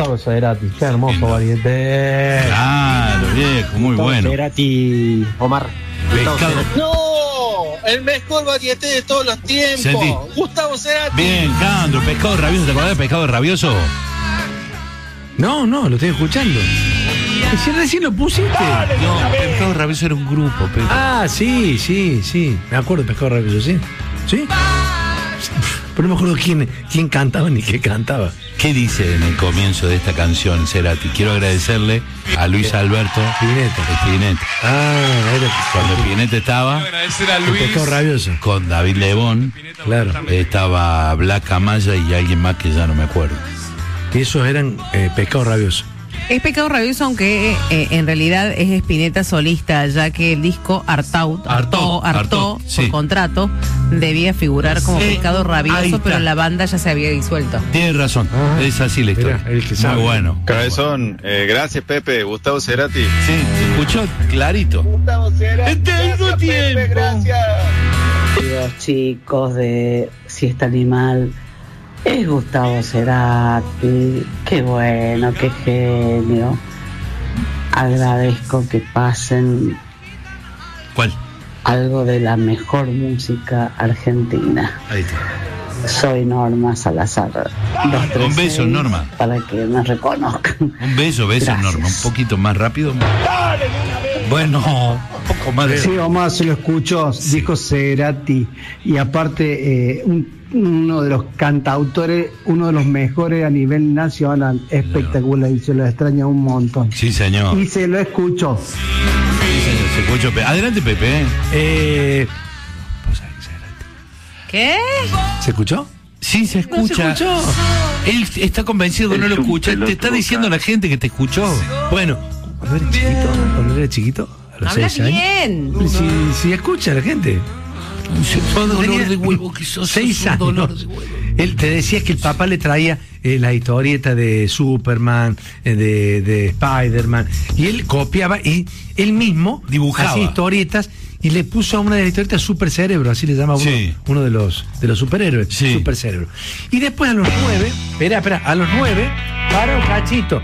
Gustavo Cerati, qué hermoso variete. Claro, viejo, muy Gustavo bueno. Cerati, Omar. Pescado. No, el mejor varieté de todos los tiempos. Sentí. Gustavo Cerati. Bien, Candro, Pescado Rabioso. ¿Te acordás de Pescado Rabioso? No, lo estoy escuchando. ¿Y si recién lo pusiste? No, Pescado Rabioso era un grupo, Pedro. Ah, sí. Me acuerdo de Pescado Rabioso, ¿sí? ¿Sí? Pero no me acuerdo quién cantaba ni qué cantaba. ¿Qué dice en el comienzo de esta canción, Cerati? Quiero agradecerle a Luis Alberto Spinetta. Cuando Spinetta estaba Agradecer a Luis. Pescado Rabioso. con David Lebón, Claro. estaba Black Amaya y alguien más que ya no me acuerdo. Que esos eran Pescado Rabioso. Es Pescado Rabioso, aunque en realidad es Spinetta solista, ya que el disco Artaud, Artaud, sí. por contrato, debía figurar como Pescado ahí Rabioso, está. pero la banda ya se había disuelto. Tienes razón, es así la historia. Mirá, el que sabe. Muy bueno. Cabezón, gracias Pepe, Gustavo Cerati. Sí, se escuchó clarito. Gustavo Cerati. Tengo tiempo. Gracias. Los chicos de Siesta Animal, es Gustavo Cerati, qué bueno, qué genio. Agradezco que pasen ¿Cuál? algo de la mejor música argentina. Ahí está. Soy Norma Salazar. 236, Un beso, Norma. Para que me reconozcan. Un beso, Gracias. Norma. Un poquito más rápido. Bueno, un poco más de... Sí, Omar, se lo escucho, dijo Cerati. Y aparte, uno de los cantautores, uno de los mejores a nivel nacional. Espectacular, y se lo extraña un montón. Sí, señor. Y se lo escucho. Sí, señor, se escuchó. Adelante, Pepe. ¿Qué? ¿Se escuchó? Sí, se escucha. No se escuchó. Él está convencido que no lo escucha. Te está diciendo la gente que te escuchó. Bueno, cuando era chiquito, a los Hablas 6 años. bien. Si escucha la gente. Cuando dolor tenía de huevo que sos. 6 un años. dolor de huevo. Él te decía que el papá le traía la historieta de Superman, de Spider-Man, y él copiaba y él mismo Dibujaba. hacía historietas y le puso a una de las historietas Super Cerebro, así le llama Sí. uno de los superhéroes, Sí. Super Cerebro. Y después a los 9, a los 9, para un cachito.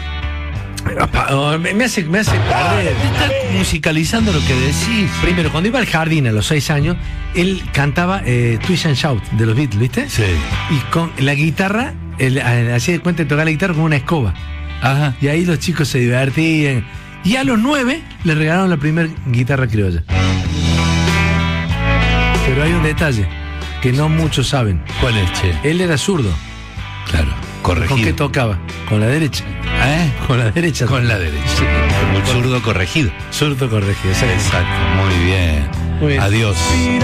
Me hace perder. Está musicalizando lo que decís. Primero, cuando iba al jardín a los 6 años, él cantaba Twist and Shout de los Beatles, ¿viste? Sí. Y con la guitarra, hacía de cuenta de tocar la guitarra con una escoba. Ajá. Y ahí los chicos se divertían. Y a los 9 le regalaron la primera guitarra criolla. Pero hay un detalle que no muchos saben. ¿Cuál es, che? Él era zurdo. Claro, corregido. ¿Con qué tocaba? Con la derecha. Con la derecha. Con la derecha. Como el zurdo corregido. Zurdo corregido. Exacto, muy bien. Muy bien. Adiós.